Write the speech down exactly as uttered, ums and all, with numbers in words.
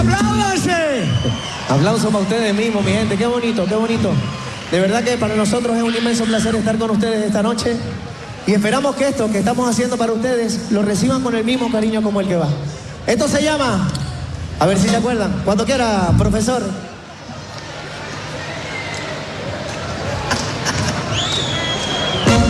¡Apláudanse! Aplausos para ustedes mismos, mi gente. Qué bonito, qué bonito. De verdad que para nosotros es un inmenso placer estar con ustedes esta noche. Y esperamos que esto que estamos haciendo para ustedes lo reciban con el mismo cariño como el que va. Esto se llama, a ver si se acuerdan, cuando quiera, profesor.